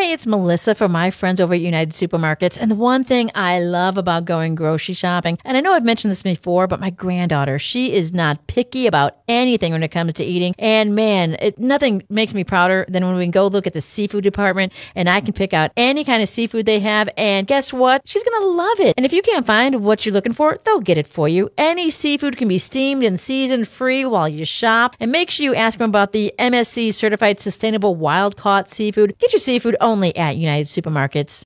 Hey, it's Melissa from my friends over at United Supermarkets. And the one thing I love about going grocery shopping, and I know I've mentioned this before, but my granddaughter, she is not picky about anything when it comes to eating. And man, nothing makes me prouder than when we can go look at the seafood department and I can pick out any kind of seafood they have. And guess what? She's going to love it. And if you can't find what you're looking for, they'll get it for you. Any seafood can be steamed and seasoned free while you shop. And make sure you ask them about the MSC certified sustainable wild caught seafood. Get your seafood only at United Supermarkets.